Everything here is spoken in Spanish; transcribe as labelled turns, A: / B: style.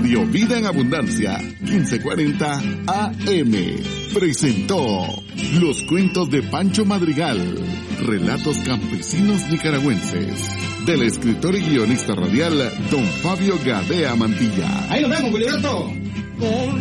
A: Radio Vida en Abundancia, 1540 AM. Presentó Los Cuentos de Pancho Madrigal, relatos campesinos nicaragüenses, del escritor y guionista radial Don Fabio Gadea Mantilla.
B: Ahí nos vemos, Gilberto.